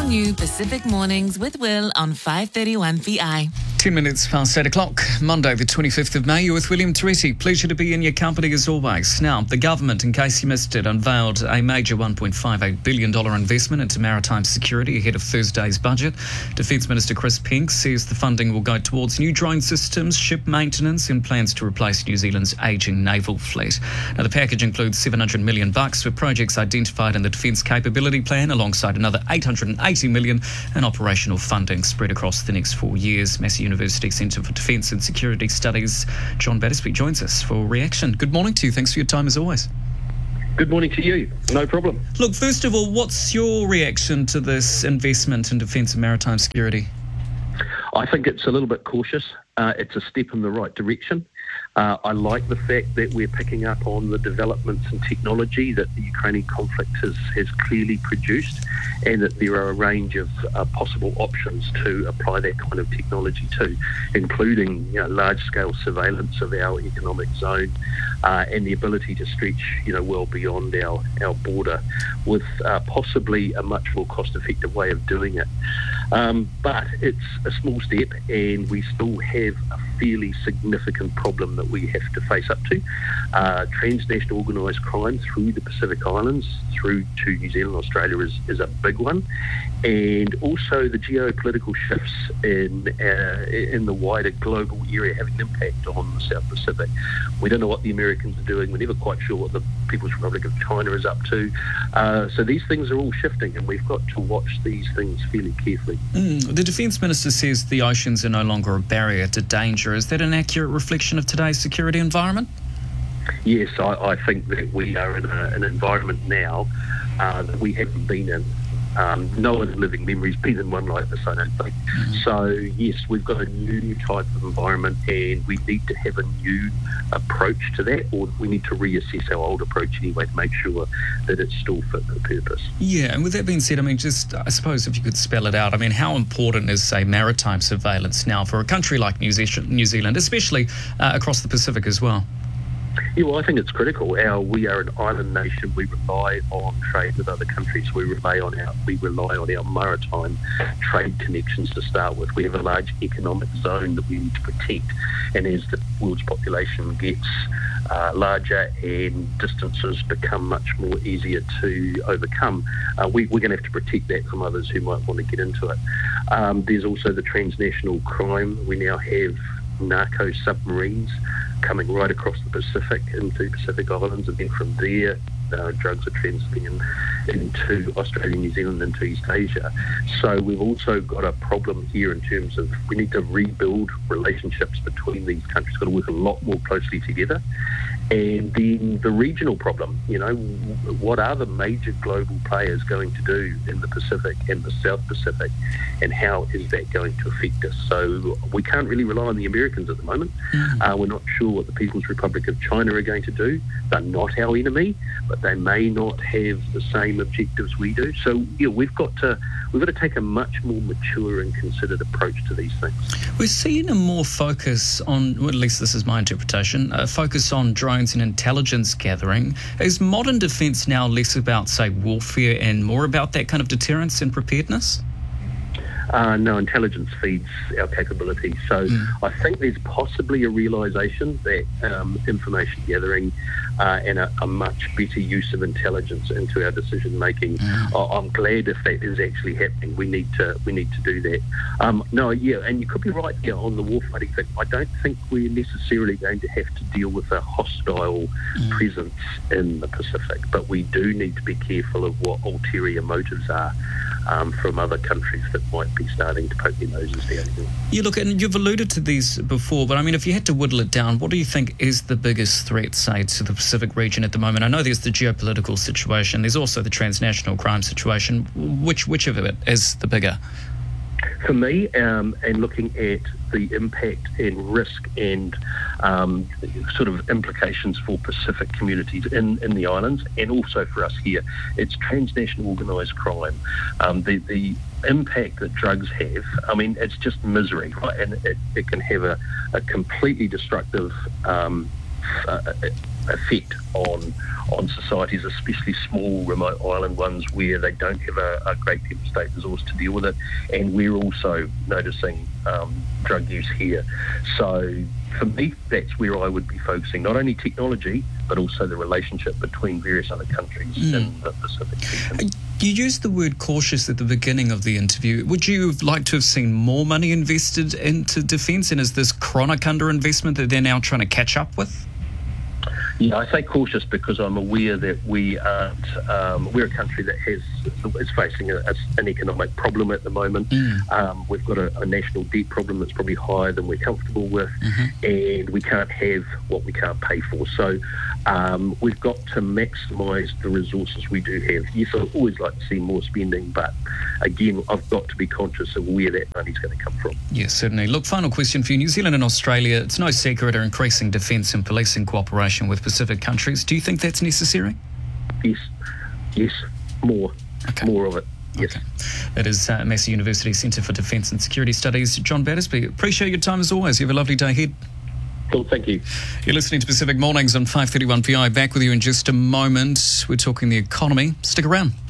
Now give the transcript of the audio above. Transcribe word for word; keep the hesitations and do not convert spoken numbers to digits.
new Pacific Mornings with Will on five thirty-one P I. Ten minutes past eight o'clock, Monday the twenty-fifth of May. You're with William Toretti. Pleasure to be in your company as always. Now, the government, in case you missed it, unveiled a major one point five eight billion dollars investment into maritime security ahead of Thursday's budget. Defence Minister Chris Pink says the funding will go towards new drone systems, ship maintenance and plans to replace New Zealand's ageing naval fleet. Now, the package includes seven hundred million dollars bucks for projects identified in the Defence Capability Plan, alongside another eight hundred eighty million dollars in operational funding spread across the next four years. Massey University Centre for Defence and Security Studies, John Battersby, joins us for reaction. Good morning to you. Thanks for your time as always. Good morning to you. No problem. Look, first of all, what's your reaction to this investment in defence and maritime security? I think it's a little bit cautious. Uh, it's a step in the right direction. Uh, I like the fact that we're picking up on the developments in technology that the Ukrainian conflict has, has clearly produced, and that there are a range of uh, possible options to apply that kind of technology to, including you know, large-scale surveillance of our economic zone uh, and the ability to stretch you know, well beyond our, our border with uh, possibly a much more cost-effective way of doing it. Um, but it's a small step, and we still have a fairly significant problem that we have to face up to. Uh, transnational organised crime through the Pacific Islands, through to New Zealand, Australia is, is a big one. And also the geopolitical shifts in uh, in the wider global area having an impact on the South Pacific. We don't know what the Americans are doing. We're never quite sure what the People's Republic of China is up to. Uh, so these things are all shifting, and we've got to watch these things fairly carefully. Mm, the Defence Minister says the oceans are no longer a barrier to danger. Is that an accurate reflection of today's security environment? Yes, I, I think that we are in a, an environment now uh, that we haven't been in. Um, no one in living memory has been in one like this, I don't think. Mm-hmm. So, yes, we've got a new type of environment, and we need to have a new approach to that, or we need to reassess our old approach anyway to make sure that it's still fit for purpose. Yeah, and with that being said, I mean, just, I suppose if you could spell it out, I mean, how important is, say, maritime surveillance now for a country like New Zealand, especially uh, across the Pacific as well? Yeah, well, I think it's critical. Our, we are an island nation. We rely on trade with other countries. We rely on our we rely on our maritime trade connections to start with. We have a large economic zone that we need to protect. And as the world's population gets uh, larger and distances become much more easier to overcome, uh, we, we're going to have to protect that from others who might want to get into it. Um, there's also the transnational crime. We now have narco submarines coming right across the Pacific into Pacific Islands, and then from there uh, drugs are transiting in, into Australia, New Zealand, into East Asia. So we've also got a problem here in terms of we need to rebuild relationships between these countries. We've got to work a lot more closely together. And then the regional problem, you know, what are the major global players going to do in the Pacific and the South Pacific, and how is that going to affect us? So we can't really rely on the Americans at the moment. Mm-hmm. Uh, we're not sure what the People's Republic of China are going to do. They're not our enemy, but they may not have the same objectives we do. So yeah, we've got to we've got to take a much more mature and considered approach to these things. We're seeing a more focus on, well, at least this is my interpretation, a focus on drones and intelligence gathering. Is modern defence now less about, say, warfare and more about that kind of deterrence and preparedness? Uh, no, intelligence feeds our capability. So mm. I think there's possibly a realisation that um, information gathering uh, and a, a much better use of intelligence into our decision making. Mm. I'm glad if that is actually happening. We need to we need to do that. Um, no, yeah, and you could be right here on the warfighting thing. I don't think we're necessarily going to have to deal with a hostile mm. presence in the Pacific, but we do need to be careful of what ulterior motives are um, from other countries that might be starting to poke their noses down here. You look, and you've alluded to these before, but I mean, if you had to whittle it down, what do you think is the biggest threat, say, to the Pacific region at the moment? I know there's the geopolitical situation, there's also the transnational crime situation. Which which of it is the bigger? For me, um, and looking at the impact and risk and um, sort of implications for Pacific communities in, in the islands, and also for us here, it's transnational organised crime. Um, the, the impact that drugs have, I mean, it's just misery, right? And it, it can have a, a completely destructive um, uh, effect on on societies, especially small remote island ones where they don't have a, a great state resource to deal with it. And we're also noticing um, drug use here. So for me, that's where I would be focusing, not only technology, but also the relationship between various other countries mm. in the Pacific region. You used the word cautious at the beginning of the interview. Would you have liked to have seen more money invested into defence, and is this chronic underinvestment that they're now trying to catch up with? Yeah, I say cautious because I'm aware that we aren't. Um, we're a country that has is facing a, a, an economic problem at the moment. Mm. Um, we've got a, a national debt problem that's probably higher than we're comfortable with, mm-hmm. and we can't have what we can't pay for. So um, we've got to maximise the resources we do have. Yes, I'd always like to see more spending, but again, I've got to be conscious of where that money's going to come from. Yes, certainly. Look, final question for you. New Zealand and Australia, it's no secret, are increasing defence and policing cooperation with Pacific countries. Do you think that's necessary? Yes, yes, more, okay. more of it. Yes. Okay. That is uh, Massey University Centre for Defence and Security Studies. John Battersby, appreciate your time as always. You have a lovely day ahead. Cool, thank you. You're listening to Pacific Mornings on five thirty-one P I. Back with you in just a moment. We're talking the economy. Stick around.